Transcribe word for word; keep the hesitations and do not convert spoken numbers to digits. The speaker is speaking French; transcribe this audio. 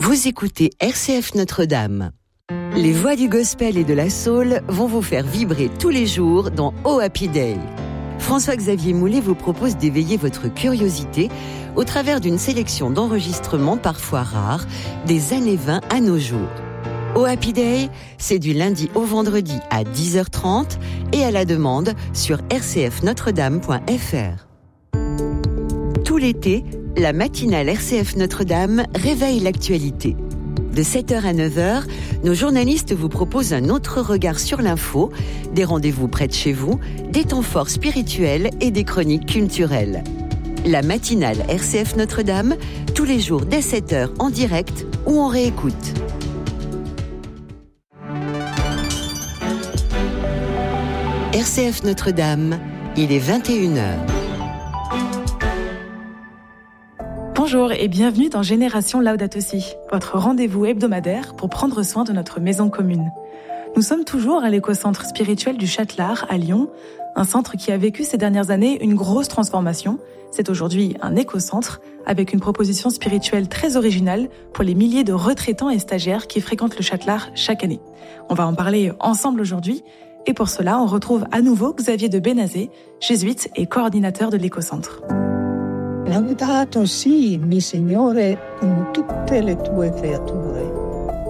Vous écoutez R C F Notre-Dame. Les voix du gospel et de la soul vont vous faire vibrer tous les jours dans Oh Happy Day. François-Xavier Moulet vous propose d'éveiller votre curiosité au travers d'une sélection d'enregistrements parfois rares des années vingt à nos jours. Oh Happy Day, c'est du lundi au vendredi à dix heures trente et à la demande sur r c f notre dame point f r. Tout l'été, la matinale R C F Notre-Dame réveille l'actualité. De sept heures à neuf heures, nos journalistes vous proposent un autre regard sur l'info, des rendez-vous près de chez vous, des temps forts spirituels et des chroniques culturelles. La matinale R C F Notre-Dame, tous les jours dès sept heures en direct ou en réécoute. R C F Notre-Dame, il est vingt et une heures. Bonjour et bienvenue dans Génération Laudato Si, votre rendez-vous hebdomadaire pour prendre soin de notre maison commune. Nous sommes toujours à l'éco-centre spirituel du Châtelard à Lyon, un centre qui a vécu ces dernières années une grosse transformation. C'est aujourd'hui un éco-centre avec une proposition spirituelle très originale pour les milliers de retraitants et stagiaires qui fréquentent le Châtelard chaque année. On va en parler ensemble aujourd'hui et pour cela, on retrouve à nouveau Xavier de Bénazet, jésuite et coordinateur de l'éco-centre. Laudato si, mi Signore, con tutte le tue creature.